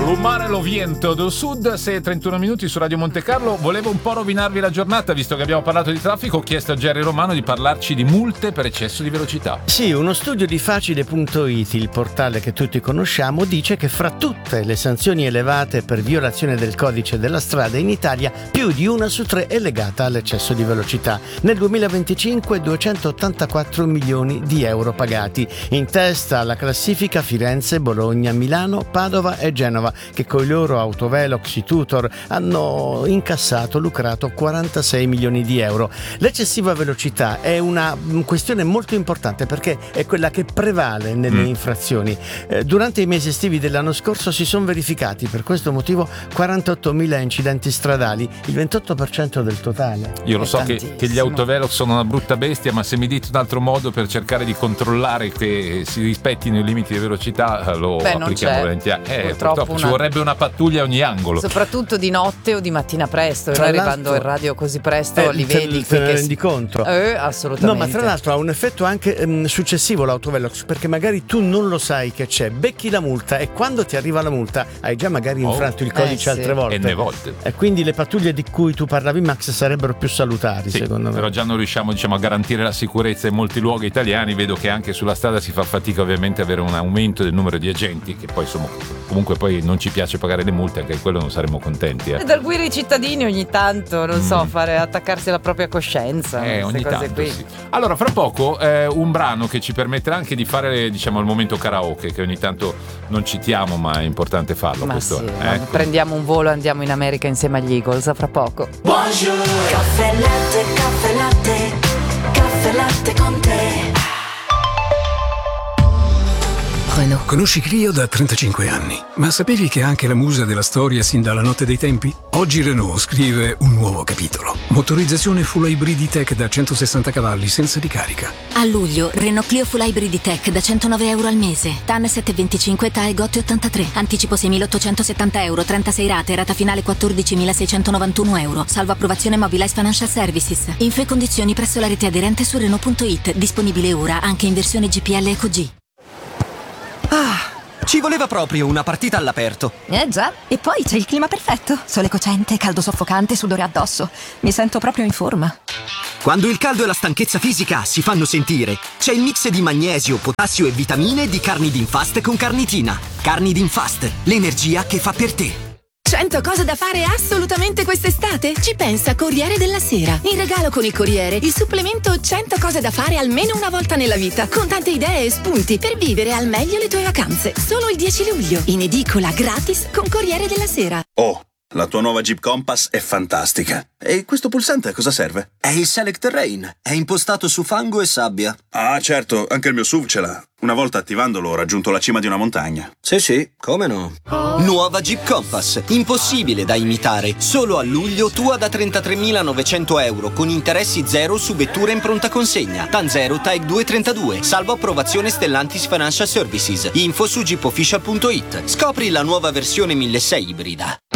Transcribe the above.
Rumare lo viento del sud, 6:31 minuti su Radio Monte Carlo. Volevo un po' rovinarvi la giornata, visto che abbiamo parlato di traffico. Ho chiesto a Jerry Romano di parlarci di multe per eccesso di velocità. Sì, uno studio di Facile.it, il portale che tutti conosciamo, dice che fra tutte le sanzioni elevate per violazione del codice della strada in Italia, più di una su tre è legata all'eccesso di velocità. Nel 2025 284 milioni di euro pagati. In testa alla classifica Firenze, Bologna, Milano, Padova e Genova, che con i loro autovelox, i tutor, hanno lucrato 46 milioni di euro. L'eccessiva velocità è una questione molto importante perché è quella che prevale nelle infrazioni. Durante i mesi estivi dell'anno scorso si sono verificati per questo motivo 48.000 incidenti stradali, il 28% del totale. Io lo so che gli autovelox sono una brutta bestia, ma se mi dite un altro modo per cercare di controllare che si rispettino i limiti di velocità, lo applichiamo volentieri. Purtroppo ci vorrebbe una pattuglia a ogni angolo, soprattutto di notte o di mattina presto. Noi arrivando in radio così presto li vedi, te ne rendi conto? Assolutamente. No, ma tra l'altro ha un effetto anche successivo l'autovelox, perché magari tu non lo sai che c'è, becchi la multa e quando ti arriva la multa hai già magari infranto il codice altre volte. E ne volte. E quindi le pattuglie di cui tu parlavi, Max, sarebbero più salutari, secondo me. Però già non riusciamo, a garantire la sicurezza in molti luoghi italiani. Vedo che anche sulla strada si fa fatica ovviamente avere un aumento del numero di agenti, che poi insomma comunque poi non ci piace pagare le multe, anche quello non saremmo contenti. E dal guire i cittadini ogni tanto, non so, attaccarsi alla propria coscienza, ogni cose tanto, qui. sì. Allora, fra poco un brano che ci permetterà anche di fare, il momento karaoke, che ogni tanto non citiamo, ma è importante farlo. Ma questo, sì, ecco. Prendiamo un volo e andiamo in America insieme agli Eagles, a fra poco. Buongiorno. Caffè latte, caffè latte, caffè latte con te. Renault. Conosci Clio da 35 anni, ma sapevi che è anche la musa della storia sin dalla notte dei tempi? Oggi Renault scrive un nuovo capitolo. Motorizzazione full hybrid tech da 160 cavalli senza ricarica. A luglio, Renault Clio full hybrid tech da 109 euro al mese. TAN 725, TAE GOT 83. Anticipo 6.870 euro, 36 rate, rata finale 14.691 euro. Salvo approvazione Mobilize Financial Services. Info e condizioni presso la rete aderente su Renault.it. Disponibile ora anche in versione GPL Eco G. Ci voleva proprio una partita all'aperto. Già, e poi c'è il clima perfetto. Sole cocente, caldo soffocante, sudore addosso. Mi sento proprio in forma. Quando il caldo e la stanchezza fisica si fanno sentire, c'è il mix di magnesio, potassio e vitamine di Carnidin Fast con carnitina. Carnidin Fast, l'energia che fa per te. 100 cose da fare assolutamente quest'estate? Ci pensa Corriere della Sera. In regalo con il Corriere, il supplemento 100 cose da fare almeno una volta nella vita, con tante idee e spunti per vivere al meglio le tue vacanze. Solo il 10 luglio, in edicola gratis con Corriere della Sera. Oh, la tua nuova Jeep Compass è fantastica. E questo pulsante a cosa serve? È il Select Terrain, è impostato su fango e sabbia. Ah, certo, anche il mio SUV ce l'ha. Una volta attivandolo ho raggiunto la cima di una montagna. Sì, come no? Nuova Jeep Compass, impossibile da imitare. Solo a luglio tua da 33.900 euro con interessi zero su vetture in pronta consegna. TAN 0, TAEG 232, salvo approvazione Stellantis Financial Services. Info su jeepofficial.it. Scopri la nuova versione 1600 ibrida.